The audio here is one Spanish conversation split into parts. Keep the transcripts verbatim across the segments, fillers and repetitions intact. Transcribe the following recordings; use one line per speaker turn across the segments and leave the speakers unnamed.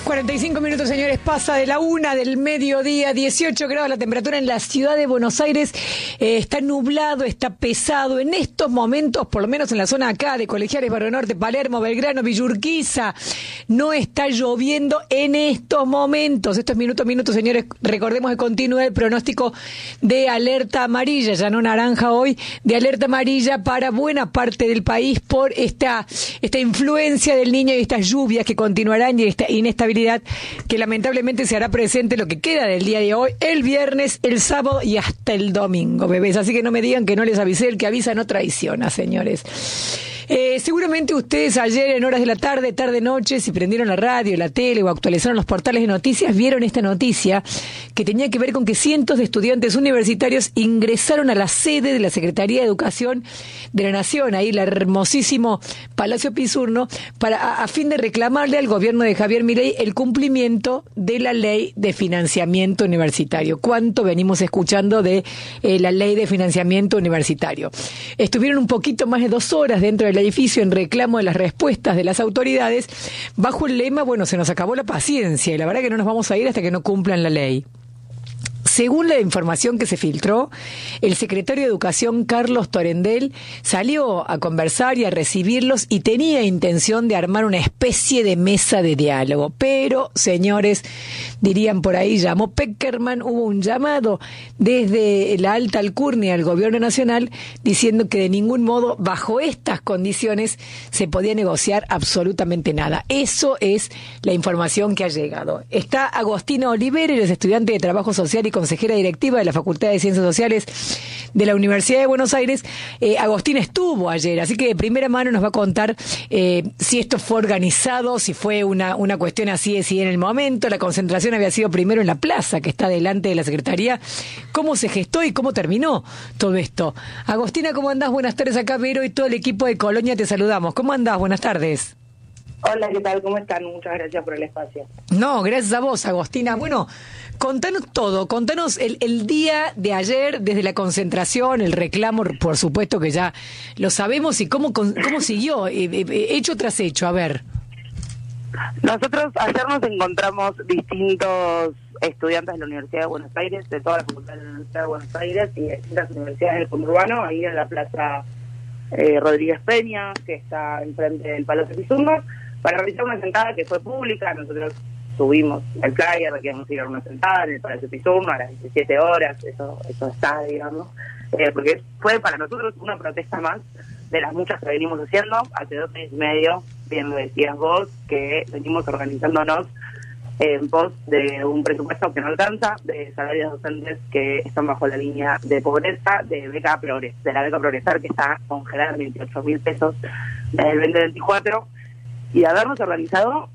cuarenta y cinco minutos, señores, pasa de la una del mediodía, dieciocho grados la temperatura en la ciudad de Buenos Aires. Eh, está nublado, está pesado. En estos momentos, por lo menos en la zona acá de Colegiales, Barrio Norte, Palermo, Belgrano, Villurquiza, no está lloviendo en estos momentos. Estos minutos, minutos, señores, recordemos que continúa el pronóstico de alerta amarilla, ya no naranja hoy, de alerta amarilla para buena parte del país por esta, esta influencia del Niño y estas lluvias que continuarán y esta inestabilidad que lamentablemente se hará presente lo que queda del día de hoy, el viernes, el sábado y hasta el domingo, bebés. Así que no me digan que no les avisé, el que avisa no traiciona, señores. Eh, seguramente ustedes ayer en horas de la tarde, tarde-noche, si prendieron la radio, la tele o actualizaron los portales de noticias, vieron esta noticia que tenía que ver con que cientos de estudiantes universitarios ingresaron a la sede de la Secretaría de Educación de la Nación, ahí el hermosísimo Palacio Pisurno, para a, a fin de reclamarle al gobierno de Javier Milei el cumplimiento de la ley de financiamiento universitario. ¿Cuánto venimos escuchando de eh, la ley de financiamiento universitario? Estuvieron un poquito más de dos horas dentro del edificio en reclamo de las respuestas de las autoridades, bajo el lema, bueno, se nos acabó la paciencia y la verdad que no nos vamos a ir hasta que no cumplan la ley. Según la información que se filtró, el secretario de Educación, Carlos Torendel, salió a conversar y a recibirlos y tenía intención de armar una especie de mesa de diálogo. Pero, señores, dirían por ahí, llamó Peckerman, hubo un llamado desde la alta alcurnia al gobierno nacional diciendo que de ningún modo, bajo estas condiciones, se podía negociar absolutamente nada. Eso es la información que ha llegado. Está Agostina Oliveros, estudiante de Trabajo Social y consejera directiva de la Facultad de Ciencias Sociales de la Universidad de Buenos Aires. Eh, Agostina estuvo ayer, así que de primera mano nos va a contar eh, si esto fue organizado, si fue una, una cuestión así de si en el momento la concentración había sido primero en la plaza que está delante de la Secretaría, cómo se gestó y cómo terminó todo esto. Agostina, ¿cómo andás? Buenas tardes, acá Vero y todo el equipo de Colonia te saludamos. ¿Cómo andás? Buenas tardes.
Hola, ¿qué tal? ¿Cómo están? Muchas gracias por el espacio.
No, gracias a vos, Agostina. Bueno, contanos todo, contanos el, el día de ayer, desde la concentración, el reclamo, por supuesto que ya lo sabemos, y cómo, cómo siguió, hecho tras hecho, a ver.
Nosotros ayer nos encontramos distintos estudiantes de la Universidad de Buenos Aires, de toda la Facultad de la Universidad de Buenos Aires y de distintas universidades del conurbano, ahí en la Plaza eh, Rodríguez Peña, que está enfrente del Palacio Pisurno, para realizar una sentada que fue pública. Nosotros subimos el flyer de que íbamos a ir a una sentada en el Palacio Pisurno a las diecisiete horas, eso eso está, digamos, eh, porque fue para nosotros una protesta más de las muchas que venimos haciendo hace dos años y medio, bien lo decías vos, que venimos organizándonos en pos de un presupuesto que no alcanza, de salarios docentes que están bajo la línea de pobreza, de beca Progres, de la beca Progresar, que está congelada en veintiocho mil pesos desde el veinte veinticuatro, y de habernos organizado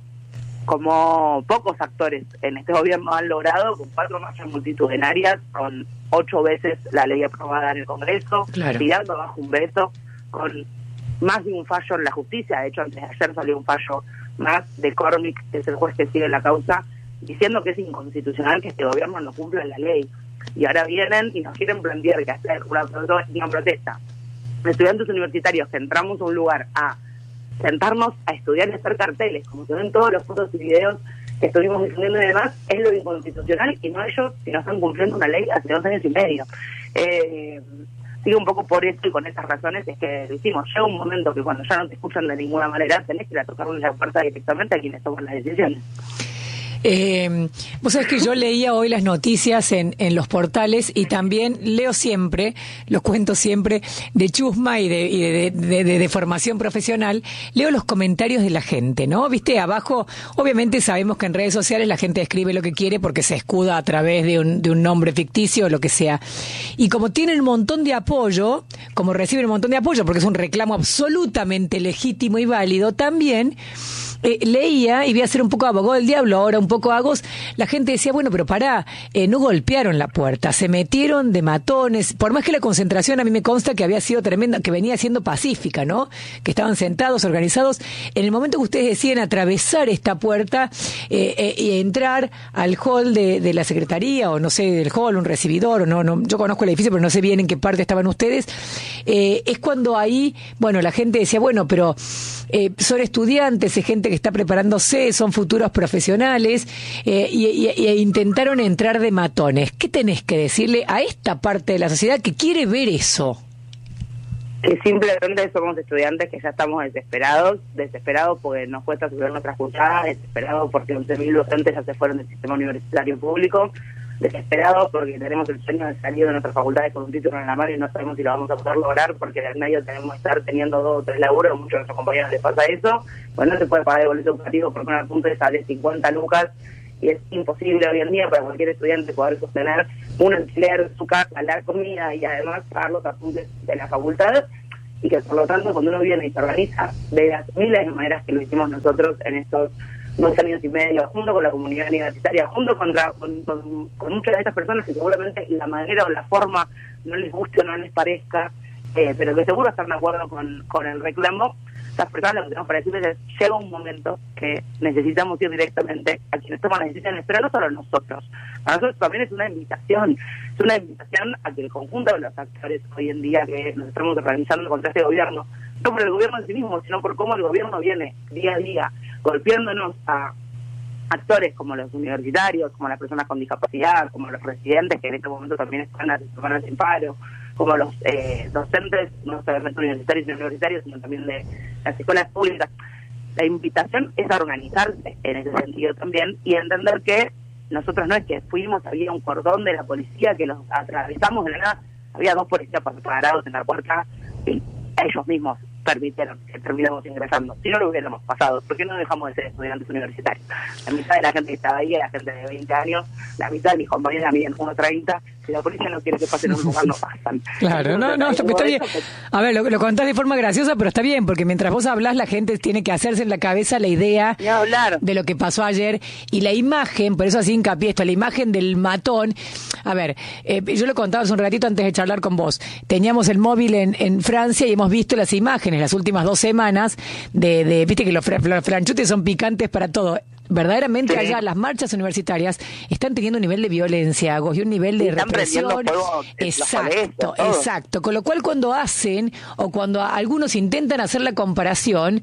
como pocos actores en este gobierno han logrado, con cuatro marchas multitudinarias, con ocho veces la ley aprobada en el Congreso,
claro,
tirando bajo un veto, con más de un fallo en la justicia. De hecho, antes de ayer salió un fallo más de Cormick, que es el juez que sigue la causa, diciendo que es inconstitucional que este gobierno no cumpla la ley. Y ahora vienen y nos quieren plantear que hasta una protesta. Estudiantes universitarios que entramos a un lugar a sentarnos a estudiar y hacer carteles, como se ven todos los fotos y videos que estuvimos difundiendo y demás, es lo inconstitucional, y no ellos, que no están cumpliendo una ley hace dos años y medio. Eh, sigue un poco por eso y con esas razones es que lo hicimos. Llega un momento que cuando ya no te escuchan de ninguna manera, tenés que ir a tocarle la puerta directamente a quienes toman las decisiones.
Eh, vos sabés que yo leía hoy las noticias en, en los portales y también leo siempre, los cuento siempre, de chusma y de, y de, de, de, de formación profesional, leo los comentarios de la gente, ¿no? Viste, abajo, obviamente sabemos que en redes sociales la gente escribe lo que quiere porque se escuda a través de un, de un nombre ficticio o lo que sea. Y como tienen un montón de apoyo, como reciben un montón de apoyo porque es un reclamo absolutamente legítimo y válido, también Eh, leía, y voy a ser un poco abogado del diablo, ahora un poco agos, la gente decía, bueno, pero pará, eh, no golpearon la puerta, se metieron de matones, por más que la concentración a mí me consta que había sido tremenda, que venía siendo pacífica, ¿no? Que estaban sentados, organizados, en el momento que ustedes deciden atravesar esta puerta eh, eh, y entrar al hall de, de la Secretaría, o no sé, del hall, un recibidor, o no, no, yo conozco el edificio, pero no sé bien en qué parte estaban ustedes, eh, es cuando ahí, bueno, la gente decía, bueno, pero eh, son estudiantes, es gente que que está preparándose, son futuros profesionales, eh, y, y, y intentaron entrar de matones. ¿Qué tenés que decirle a esta parte de la sociedad que quiere ver eso?
Que simplemente somos estudiantes que ya estamos desesperados, desesperados porque nos cuesta subir nuestras juntadas, desesperados porque once mil docentes ya se fueron del sistema universitario público, desesperados porque tenemos el sueño de salir de nuestras facultades con un título en la mano y no sabemos si lo vamos a poder lograr porque en el medio tenemos que estar teniendo dos o tres laburos, muchos de nuestros compañeros les pasa eso, pues no se puede pagar el boleto educativo porque una punta sale cincuenta lucas y es imposible hoy en día para cualquier estudiante poder sostener un alquiler, su casa, la comida y además pagar los apuntes de la facultad, y que por lo tanto cuando uno viene y se organiza de las miles de maneras que lo hicimos nosotros en estos dos años y medio, junto con la comunidad universitaria, junto contra, con, con, con muchas de estas personas que seguramente la manera o la forma no les guste o no les parezca, eh, pero que seguro están de acuerdo con, con el reclamo, las personas lo que tenemos para decirles es, llega un momento que necesitamos ir directamente a quienes toman las decisiones, pero no solo nosotros. Para nosotros también es una invitación, es una invitación a que el conjunto de los actores hoy en día que nos estamos organizando contra este gobierno, no por el gobierno en sí mismo, sino por cómo el gobierno viene día a día golpeándonos a actores como los universitarios, como las personas con discapacidad, como los residentes que en este momento también están están en paro, como los eh, docentes, no solamente universitarios y universitarios, sino también de las escuelas públicas. La invitación es a organizarse en ese sentido también y entender que nosotros no es que fuimos, había un cordón de la policía que los atravesamos de la nada, había dos policías parados en la puerta y ellos mismos permitieron que terminamos ingresando. Si no lo hubiéramos pasado, ¿por qué no dejamos de ser estudiantes universitarios? La mitad de la gente que estaba ahí era gente de veinte años, la mitad de mis compañeras miden uno treinta, si la policía no quiere que pasen en un lugar, no pasan.
Claro, no, no, está, está bien. A ver, lo, lo contás de forma graciosa, pero está bien, porque mientras vos hablás, la gente tiene que hacerse en la cabeza la idea de lo que pasó ayer, y la imagen, por eso así hincapié esto, la imagen del matón. A ver, eh, yo lo contaba hace un ratito antes de charlar con vos. Teníamos el móvil en, en Francia y hemos visto las imágenes las últimas dos semanas de, de viste que los, fr los franchutes son picantes para todo. Verdaderamente sí. Allá las marchas universitarias están teniendo un nivel de violencia, y un nivel de represión. Exacto, exacto. Con lo cual cuando hacen, o cuando algunos intentan hacer la comparación,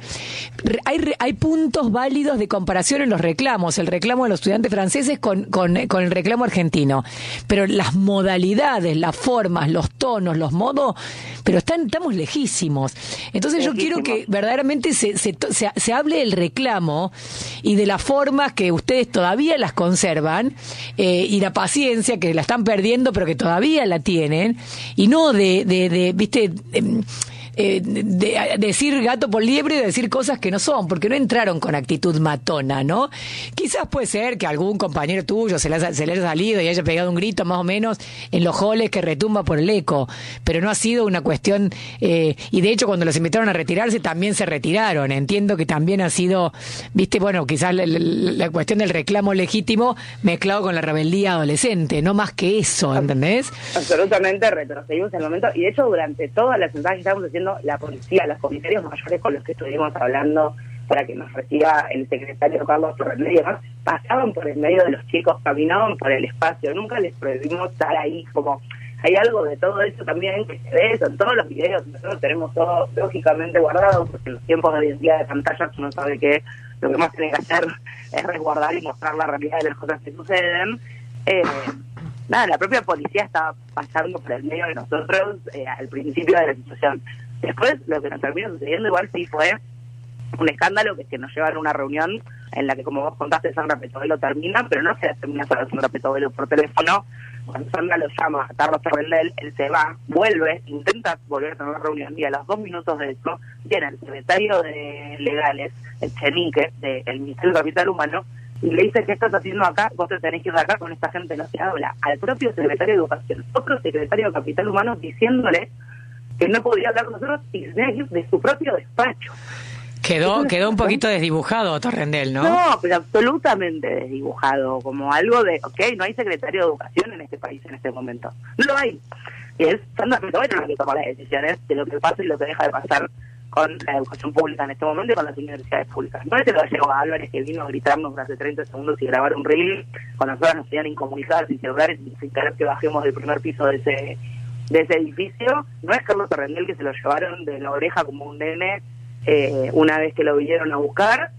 hay, hay puntos válidos de comparación en los reclamos, el reclamo de los estudiantes franceses con, con, con el reclamo argentino. Pero las modalidades, las formas, los tonos, los modos, pero están, estamos lejísimos. Entonces lejísimos. Yo quiero que verdaderamente se, se, se, se hable del reclamo y de la formas que ustedes todavía las conservan, eh, y la paciencia que la están perdiendo pero que todavía la tienen, y no de, de, de viste, de, eh, de, de decir gato por liebre y de decir cosas que no son, porque no entraron con actitud matona, ¿no? Quizás puede ser que algún compañero tuyo se le, ha, se le haya salido y haya pegado un grito más o menos en los halls que retumba por el eco, pero no ha sido una cuestión, eh, y de hecho cuando los invitaron a retirarse también se retiraron. Entiendo que también ha sido, viste, bueno, quizás la, la, la cuestión del reclamo legítimo mezclado con la rebeldía adolescente, no más que eso, ¿entendés?
Absolutamente, retrocedimos en el momento, y de hecho durante todas las sentadas que estábamos haciendo, la policía, los comisarios mayores con los que estuvimos hablando para que nos reciba el secretario Carlos Torrendel y demás, pasaban por el medio de los chicos, caminaban por el espacio, nunca les prohibimos estar ahí. Como hay algo de todo eso también que se ve, son todos los videos, nosotros tenemos todo lógicamente guardado, porque en los tiempos de hoy en día de pantallas uno sabe que lo que más tiene que hacer es resguardar y mostrar la realidad de las cosas que suceden. Eh, nada, la propia policía estaba pasando por el medio de nosotros eh, al principio de la situación. Después, lo que nos terminó sucediendo igual sí fue un escándalo, que es que nos llevan a una reunión en la que, como vos contaste, Sandra Petovelo termina, pero no se termina solo Sandra Petovelo por teléfono. Cuando Sandra lo llama a Carlos Torrendel, él se va, vuelve, intenta volver a tener una reunión, y a los dos minutos de eso viene el secretario de Legales, el Chenique, del Ministerio de Capital Humano, y le dice: ¿qué estás haciendo acá? Vos te tenés que ir de acá, con esta gente no se habla. Al propio secretario de Educación, otro secretario de Capital Humano, diciéndole que no podía hablar con nosotros y se tenía que ir de su propio despacho.
Quedó, Entonces, quedó un poquito desdibujado Torrendel, ¿no?
No, pero absolutamente desdibujado, como algo de, ok, no hay secretario de Educación en este país en este momento. No lo hay. Y es Sandra Petovelo la que toma las decisiones de lo que pasa y lo que deja de pasar con la educación pública en este momento y con las universidades públicas. No es el gallego Álvarez que vino a gritarnos durante treinta segundos y grabar un reel cuando nosotros nos tenían incomunicadas, sin celulares, sin querer que bajemos del primer piso de ese de ese edificio. No es Carlos Torrendel, que se lo llevaron de la oreja como un nene eh, una vez que lo vinieron a buscar.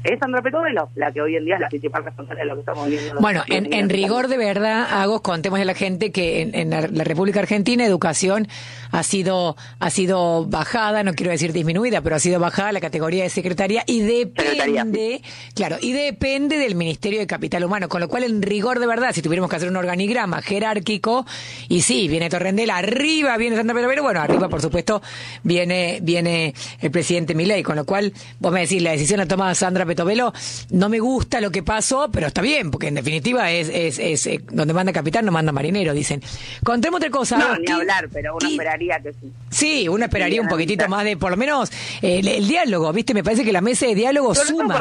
es Sandra Petovelo, la que hoy en día es la principal responsable de lo que estamos viendo.
Bueno, en, en rigor de verdad, Agos, contemos a la gente que en, en la, la República Argentina educación ha sido ha sido bajada, no quiero decir disminuida, pero ha sido bajada la categoría de secretaria y depende, claro, y depende del Ministerio de Capital Humano, con lo cual en rigor de verdad, si tuviéramos que hacer un organigrama jerárquico, y sí, viene Torrendela, arriba viene Sandra Petovelo, bueno, arriba por supuesto viene viene el presidente Milei, con lo cual vos me decís, la decisión la toma Sandra Petovelo, no me gusta lo que pasó, pero está bien, porque en definitiva es, es, es, es donde manda capitán no manda marinero, dicen. Contemos otra cosa.
No, ni hablar, pero uno esperaría que sí.
Sí, uno esperaría un poquitito más de, por lo menos, eh, el, el diálogo, ¿viste? Me parece que la mesa de diálogo
Sobre
suma.
Todo